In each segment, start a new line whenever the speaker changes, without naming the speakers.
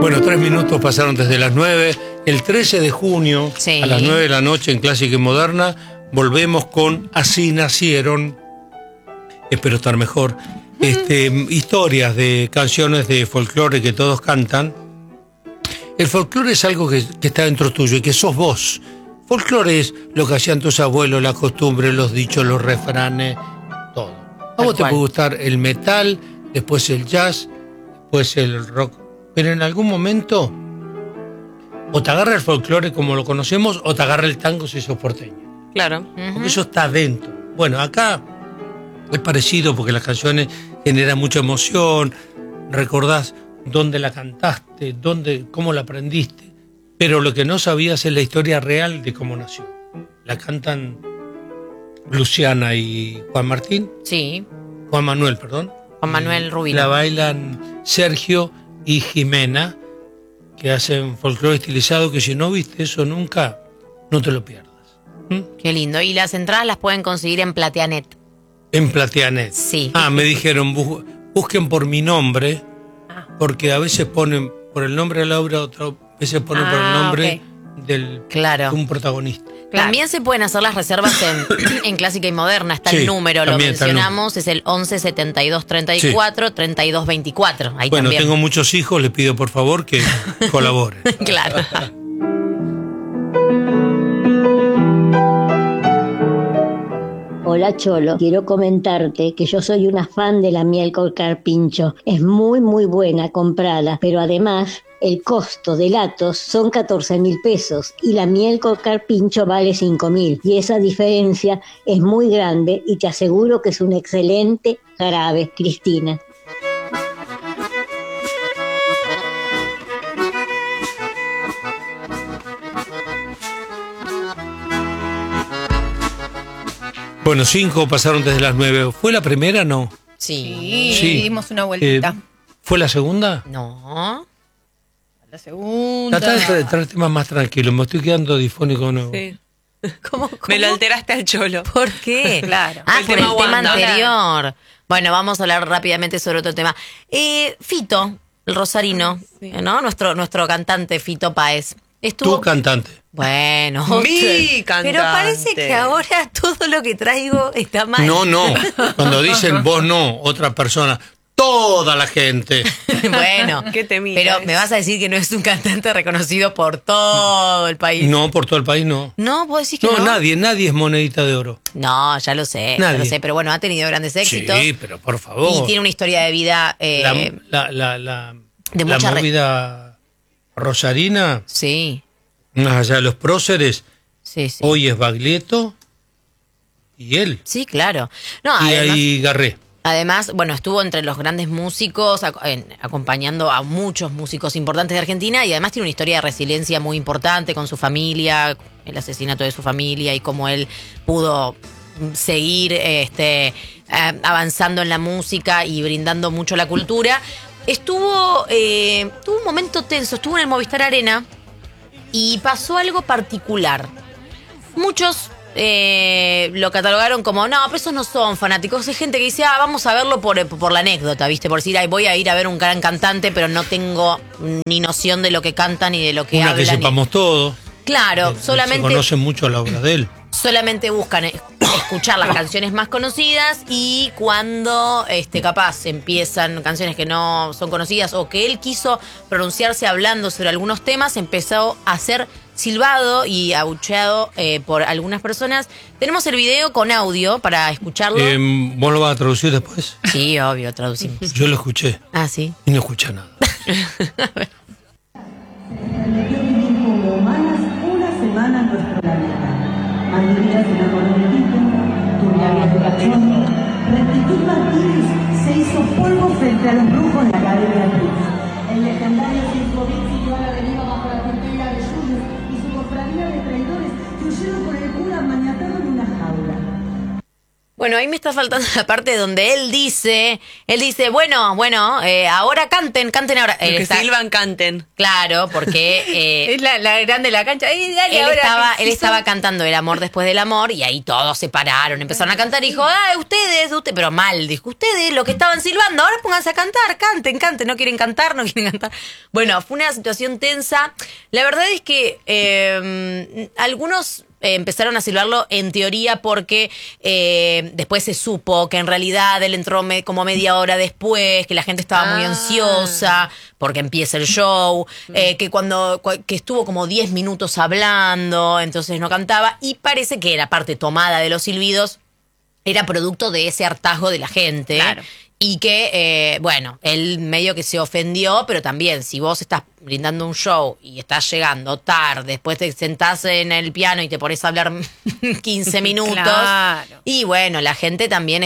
Bueno, 3 minutos pasaron desde las 9. El 13 de junio,
sí,
a las 9 de la noche en Clásica y Moderna, volvemos con Así Nacieron. Espero estar mejor. Historias de canciones de folclore que todos cantan. El folclore es algo que está dentro tuyo y que sos vos. Folclore es lo que hacían tus abuelos, la costumbre, los dichos, los refranes, todo. A vos te puede gustar el metal, después el jazz, después el rock. Pero en algún momento o te agarra el folclore como lo conocemos o te agarra el tango si sos porteño.
Claro.
Porque eso está dentro. Bueno, acá es parecido porque las canciones generan mucha emoción, recordás dónde la cantaste, cómo la aprendiste, pero lo que no sabías es la historia real de cómo nació. La cantan Luciana y Juan Martín.
Sí.
Juan Manuel, perdón.
Juan Manuel Rubino.
La bailan Sergio y Jimena, que hacen folclore estilizado, que si no viste eso nunca, no te lo pierdas.
Qué lindo. Y las entradas las pueden conseguir en Plateanet.
En Plateanet.
Sí.
Me dijeron, busquen por mi nombre, porque a veces ponen por el nombre de la obra, otras veces ponen por el nombre de un protagonista.
Claro. También se pueden hacer las reservas en Clásica y Moderna. Está el número, lo mencionamos, es el 11 72 34 32 24. Ahí
bueno,
también.
Tengo muchos hijos, les pido por favor que colaboren.
Claro.
Hola Cholo, quiero comentarte que yo soy una fan de la miel con carpincho. Es muy muy buena comprada, pero además el costo del Atos son 14.000 pesos y la miel con carpincho vale 5.000. Y esa diferencia es muy grande y te aseguro que es un excelente jarabe, Cristina.
Bueno, 5 pasaron desde las 9. ¿Fue la primera, no?
Sí.
Dimos una vueltita.
¿Fue la segunda?
No.
La segunda.
Trata de temas más tranquilos. Me estoy quedando difónico nuevo.
Sí.
¿Cómo?
Me lo alteraste al Cholo.
¿Por qué?
Claro.
Por el tema anterior. Bueno, vamos a hablar rápidamente sobre otro tema. Fito, el rosarino, ¿no? Nuestro cantante Fito Páez.
Tu cantante.
Bueno,
mi cantante.
Pero parece que ahora todo lo que traigo está mal.
No. Cuando dicen vos no, otra persona, toda la gente.
Bueno,
¿Qué temita
pero
es?
me vas a decir que no es un cantante reconocido por todo el país.
No, por todo el país no.
No, vos decís que no.
No, nadie es monedita de oro.
No, ya lo sé, pero bueno, ha tenido grandes éxitos.
Sí, pero por favor.
Y tiene una historia de vida
de la movida rosarina.
Sí.
Más allá de los próceres.
Sí.
Hoy es Baglietto y él.
Sí, claro. No,
y
además,
ahí Garré.
Además, bueno, estuvo entre los grandes músicos, acompañando a muchos músicos importantes de Argentina, y además tiene una historia de resiliencia muy importante con su familia, el asesinato de su familia y cómo él pudo seguir avanzando en la música y brindando mucho la cultura. Tuvo un momento tenso, estuvo en el Movistar Arena y pasó algo particular. Muchos lo catalogaron como, no, pero esos no son fanáticos. Hay gente que dice, vamos a verlo por la anécdota, ¿viste? Por decir, voy a ir a ver un gran cantante, pero no tengo ni noción de lo que cantan ni de lo que hablan.
Que sepamos todo.
Claro, solamente...
Se conocen mucho la obra de él.
Solamente buscan escuchar las canciones más conocidas y cuando capaz empiezan canciones que no son conocidas o que él quiso pronunciarse hablando sobre algunos temas, empezó a ser silbado y abucheado por algunas personas. Tenemos el video con audio para escucharlo.
¿Vos lo vas a traducir después?
Sí, obvio, traducimos.
Yo lo escuché.
Ah, sí.
Y no escuché nada.
Semana en nuestro planeta. Banderías de la Colombiana, Turianes de Cachondo, Rectitud Martínez se hizo polvo frente a los brujos de la Academia Cruz. El legendario Sismovic siguió a la avenida bajo la cartera de Jules y su cofradía de traidores que huyeron con el cura maniatado en una jaula.
Bueno, ahí me está faltando la parte donde él dice, bueno, ahora canten ahora.
Los que silban, canten.
Claro, porque
Es la grande de la cancha. Dale,
él estaba cantando El amor después del amor y ahí todos se pararon, empezaron a cantar y dijo, ustedes, pero mal, dijo, ustedes, los que estaban silbando, ahora pónganse a cantar, canten, no quieren cantar. Bueno, fue una situación tensa. La verdad es que algunos empezaron a silbarlo en teoría porque después se supo que en realidad él entró como media hora después, que la gente estaba muy ansiosa porque empieza el show, que estuvo como 10 minutos hablando, entonces no cantaba, y parece que la parte tomada de los silbidos era producto de ese hartazgo de la gente.
Claro.
Y que, él medio que se ofendió, pero también si vos estás brindando un show y estás llegando tarde, después te sentás en el piano y te pones a hablar 15 minutos.
Claro.
Y bueno, la gente también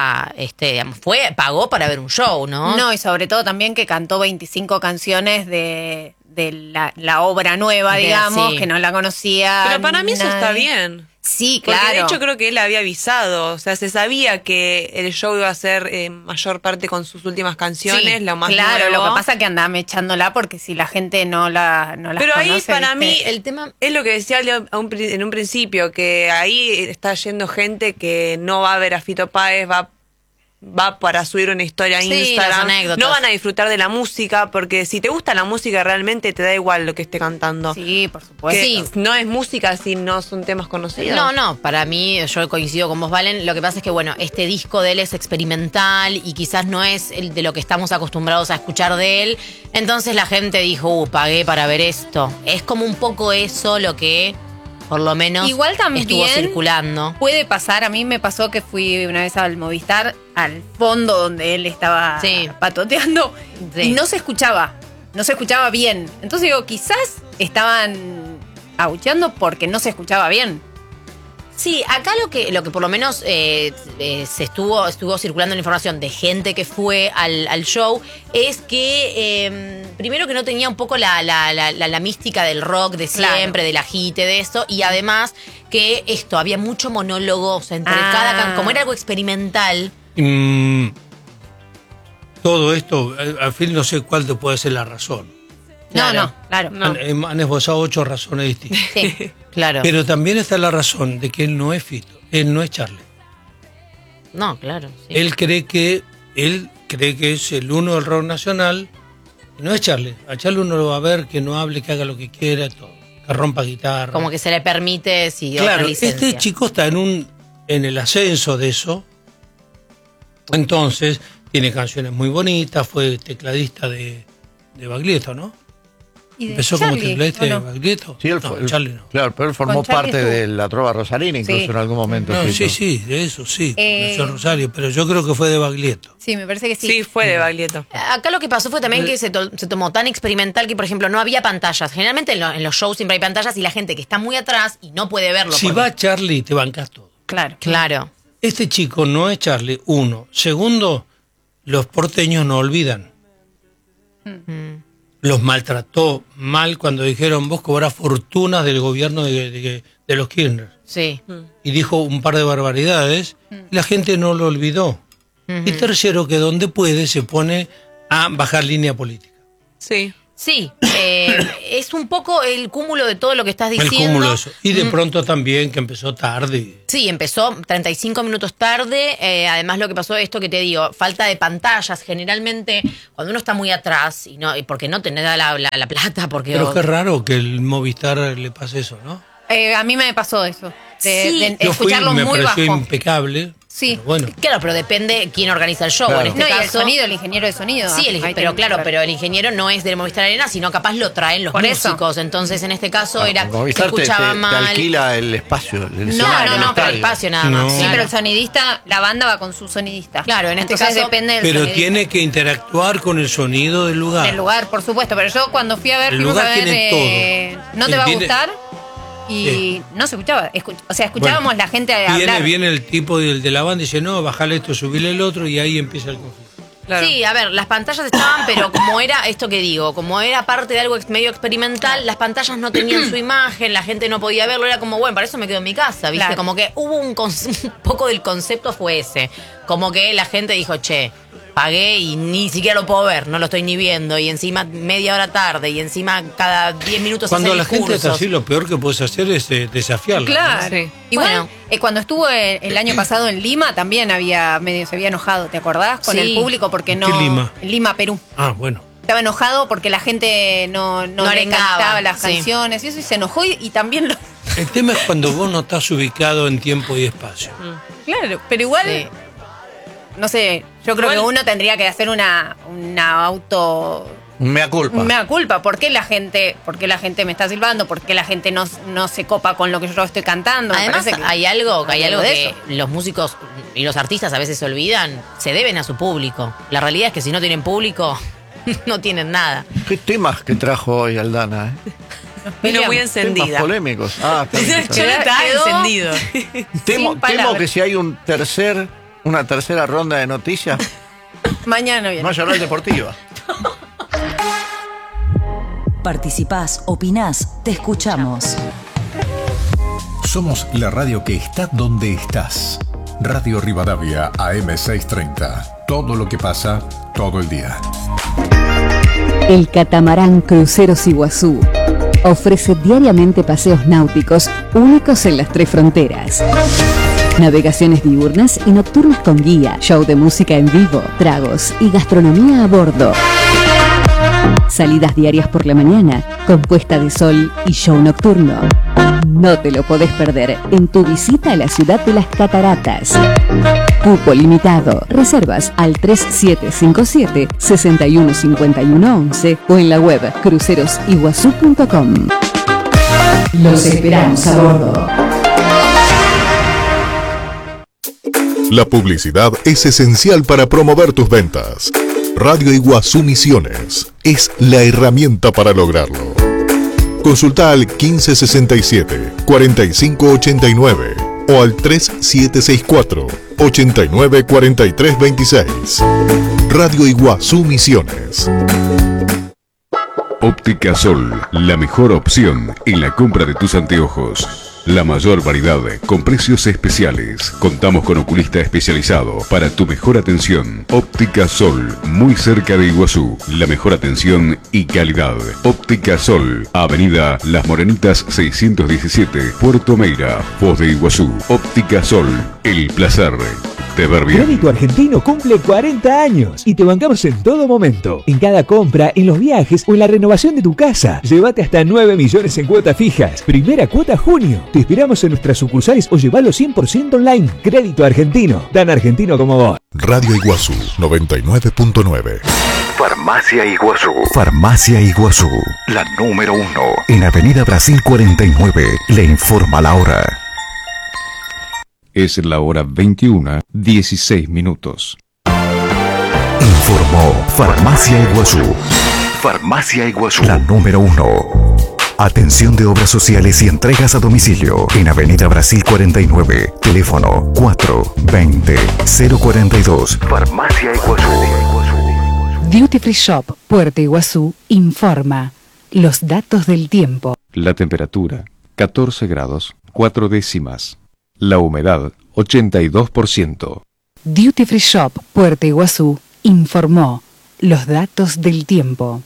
pagó para ver un show, ¿no?
No, y sobre todo también que cantó 25 canciones de la obra nueva, digamos,
sí.
que no la conocía.
Pero para mí eso
nadie.
está bien.
Sí,
Porque
claro.
de hecho creo que él había avisado, o sea, se sabía que el show iba a ser mayor parte con sus últimas canciones,
Sí,
lo más
claro,
nuevo.
lo que pasa es que andaba echándola porque si la gente no las
Pero ahí
conoce,
para
¿viste?
mí
El tema...
es lo que decía Leo en un principio, que ahí está yendo gente que no va a ver a Fito Páez, va para subir una historia a
Sí,
Instagram.
las anécdotas.
No van a disfrutar de la música, porque si te gusta la música realmente te da igual lo que esté cantando.
Sí, por
Que
supuesto.
Sí.
no es música si no son temas conocidos.
No, para mí, yo coincido con vos, Valen. Lo que pasa es que, este disco de él es experimental y quizás no es el de lo que estamos acostumbrados a escuchar de él. Entonces la gente dijo, pagué para ver esto. Es como un poco eso lo que, por lo menos,
Igual también
estuvo circulando.
Puede pasar, a mí me pasó que fui una vez al Movistar, al fondo donde él estaba
Sí.
patoteando,
Sí.
y no se escuchaba bien. Entonces digo, quizás estaban abucheando porque no se escuchaba bien.
Sí, acá lo que por lo menos se estuvo circulando la información de gente que fue al show es que primero que no tenía un poco la mística del rock de siempre,
Claro.
del agite, de esto, y además que había mucho monólogo, o sea, entre cada como era algo experimental.
Todo esto, al fin no sé cuál te puede ser la razón.
Claro.
Claro.
Han esbozado 8 razones distintas.
Sí, claro.
Pero también está la razón de que él no es Fito, él no es Charlie.
No, claro. Sí.
Él cree que es el uno del rock nacional y no es Charlie. A Charlie uno lo va a ver, que no hable, que haga lo que quiera, todo, que rompa guitarra.
Como que se le permite otra
Claro,
licencia.
este chico está en el ascenso de eso. Entonces, tiene canciones muy bonitas, fue tecladista de Baglietto, ¿no?
¿Y de
Empezó como
Charlie,
tecladista
o
de
no?
Baglietto.
Sí,
Charlie no.
Claro, pero él formó
Con Charlie
parte
estuvo.
de la trova rosarina, incluso
Sí.
en algún momento.
No,
Fito.
sí, de eso sí.
Eh,
Nació en Rosario, pero yo creo que fue de Baglietto.
Sí, me parece que sí.
Sí, fue de Baglietto.
Acá lo que pasó fue también que se tomó tan experimental que, por ejemplo, no había pantallas. Generalmente en los shows siempre hay pantallas y la gente que está muy atrás y no puede verlo.
Si
porque-
va Charlie, te bancas todo.
Claro.
Claro.
Este chico no es Charlie, uno. Segundo, los porteños no olvidan. Los maltrató mal cuando dijeron, vos cobrás fortunas del gobierno de los Kirchner.
Sí.
Y dijo un par de barbaridades, y la gente no lo olvidó. Y tercero, que donde puede se pone a bajar línea política.
Sí.
Sí, es un poco el cúmulo de todo lo que estás
El
diciendo.
cúmulo de eso. Y de pronto también que empezó tarde.
Sí, empezó 35 minutos tarde. Además, lo que pasó, esto que te digo, falta de pantallas. Generalmente, cuando uno está muy atrás, y porque no tenés la plata, porque...
Pero qué raro que el Movistar le pase eso, ¿no?
A mí me pasó eso. De,
Sí.
de
Yo fui,
escucharlo
me
muy
pareció
bajo.
impecable.
Sí.
Pero bueno,
Claro, pero depende quién organiza el show.
Claro.
En este
No, y el
caso,
sonido, el ingeniero de sonido.
Sí,
Ahí
pero
tiene
claro,
que ver.
pero el ingeniero no es del Movistar Arena, sino capaz lo traen los
Por eso.
músicos. Entonces, en este caso era que
Movistar
escuchaba
te
mal.
alquila el espacio. El
No,
escenario, el
pero el
estadio.
espacio nada
No.
más.
Sí,
claro.
pero el sonidista, la banda va con su sonidista.
Claro, en este
Entonces
caso-
depende del
pero
sonidista.
tiene que interactuar con el sonido del lugar.
Del lugar, por supuesto. Pero yo cuando fui a ver,
El
fuimos
lugar
a ver,
tiene todo.
No te va a
Tiene-
gustar. Y
Sí.
no se escuchaba. O sea, escuchábamos
Bueno,
la gente hablar.
Viene el tipo de la banda y dice, no, bajale esto, subile el otro, y ahí empieza el conflicto.
Claro.
Sí, a ver, las pantallas estaban, pero como era esto que digo, como era parte de algo medio experimental, las pantallas no tenían su imagen, la gente no podía verlo, era como, bueno, para eso me quedo en mi casa, ¿viste?
Claro.
Como que hubo un poco del concepto fue ese, como que la gente dijo, che, pagué y ni siquiera lo puedo ver, no lo estoy ni viendo, y encima media hora tarde, y encima cada 10 minutos
Cuando
hace
la gente
discursos.
está así, lo peor que puedes hacer es desafiarla.
Claro.
Sí.
Igual,
Bueno.
cuando estuvo el año pasado en Lima, también se había enojado, ¿te acordás? Con
Sí.
el público porque no...
¿Qué Lima?
En Lima, Perú.
Ah, bueno.
Estaba enojado porque la gente no le
arengaba,
cantaba las
sí.
canciones y eso, y se enojó y también lo...
El tema es cuando vos no estás ubicado en tiempo y espacio.
Claro, pero igual...
Sí.
No sé, yo creo
Igual-
que uno tendría que hacer una auto...
Mea culpa.
Me da culpa. ¿Por qué la gente me está silbando? ¿Por qué la gente no se copa con lo que yo estoy cantando? Me
Además,
parece que
hay algo
de
que
eso.
los músicos y los artistas a veces se olvidan, se deben a su público. La realidad es que si no tienen público, no tienen nada.
¿Qué temas que trajo hoy Aldana?
Vino muy
Temas
encendida.
polémicos. Ah, está bien, está
Yo
bien.
no estaba
Quedó-
encendido.
Temo
Sin palabras.
que si hay una tercera ronda de noticias,
Mañana viene.
vaya a hablar deportiva.
Participás, opinás, te escuchamos.
Somos la radio que está donde estás. Radio Rivadavia AM630. Todo lo que pasa, todo el día.
El catamarán Cruceros Iguazú ofrece diariamente paseos náuticos únicos en las 3 fronteras. Navegaciones diurnas y nocturnas con guía, show de música en vivo, tragos y gastronomía a bordo. Salidas diarias por la mañana, con puesta de sol y show nocturno. No te lo podés perder en tu visita a la ciudad de las cataratas. Cupo limitado. Reservas al 3757-615111 o en la web crucerosiguazú.com. Los esperamos a bordo.
La publicidad es esencial para promover tus ventas. Radio Iguazú Misiones es la herramienta para lograrlo. Consulta al 1567-4589 o al 3764-894326. Radio Iguazú Misiones.
Óptica Sol, la mejor opción en la compra de tus anteojos. La mayor variedad con precios especiales. Contamos con oculista especializado para tu mejor atención. Óptica Sol, muy cerca de Iguazú. La mejor atención y calidad. Óptica Sol, Avenida Las Morenitas 617, Puerto Meira, Foz de Iguazú. Óptica Sol, el placer de ver bien.
Crédito Argentino cumple 40 años y te bancamos en todo momento. En cada compra, en los viajes o en la renovación de tu casa. Llévate hasta 9 millones en cuotas fijas. Primera cuota junio. Te esperamos en nuestras sucursales o llevalo 100% online. Crédito Argentino. Tan argentino como vos.
Radio Iguazú 99.9.
Farmacia Iguazú.
Farmacia Iguazú, la número 1. En Avenida Brasil 49. Le informa la hora.
Es la hora 21:16.
Informó Farmacia Iguazú. Farmacia Iguazú, la número 1. Atención de obras sociales y entregas a domicilio. En Avenida Brasil 49. Teléfono 420-042. Farmacia Iguazú.
Duty Free Shop, Puerto Iguazú, informa los datos del tiempo.
La temperatura, 14 grados, 4 décimas. La humedad, 82%.
Duty Free Shop, Puerto Iguazú, informó los datos del tiempo.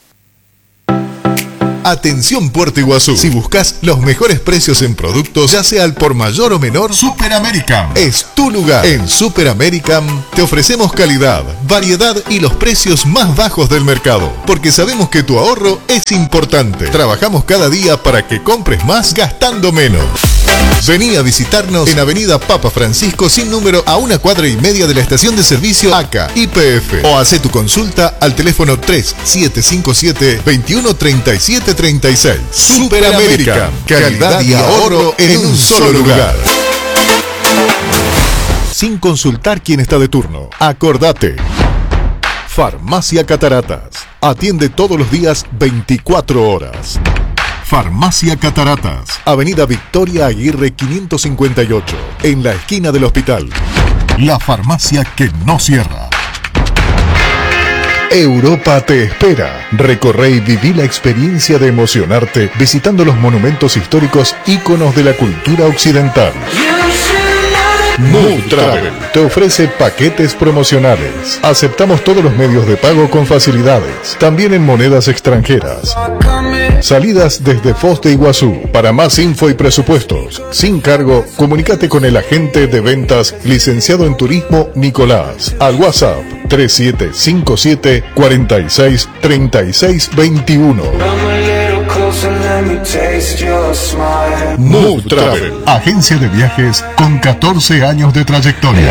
Atención Puerto Iguazú. Si buscas los mejores precios en productos, ya sea al por mayor o menor, Super American es tu lugar. En Super American te ofrecemos calidad, variedad y los precios más bajos del mercado. Porque sabemos que tu ahorro es importante. Trabajamos cada día para que compres más gastando menos. Vení a visitarnos en Avenida Papa Francisco sin número a 1,5 cuadras de la estación de servicio ACA YPF o hace tu consulta al teléfono 3757-213736. Super American, calidad y ahorro en un solo lugar. Sin consultar quién está de turno, acordate. Farmacia Cataratas. Atiende todos los días 24 horas. Farmacia Cataratas, Avenida Victoria Aguirre 558, en la esquina del hospital. La farmacia que no cierra. Europa te espera. Recorre y viví la experiencia de emocionarte visitando los monumentos históricos íconos de la cultura occidental. Mood Travel te ofrece paquetes promocionales. Aceptamos todos los medios de pago con facilidades, también en monedas extranjeras. Salidas desde Foz de Iguazú. Para más info y presupuestos, sin cargo, comunícate con el agente de ventas licenciado en turismo Nicolás al WhatsApp 3757 46 36 21. Mood Travel, agencia de viajes con 14 años de trayectoria.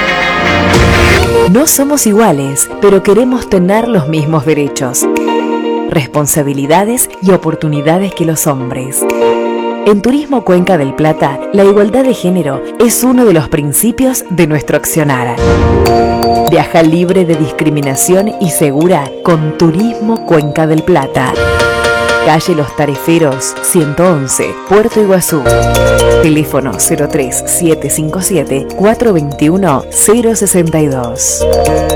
No somos iguales, pero queremos tener los mismos derechos, responsabilidades y oportunidades que los hombres. En Turismo Cuenca del Plata, la igualdad de género es uno de los principios de nuestro accionar. Viaja libre de discriminación y segura con Turismo Cuenca del Plata. Calle Los Tareferos, 111, Puerto Iguazú. Teléfono 03 757 421 062.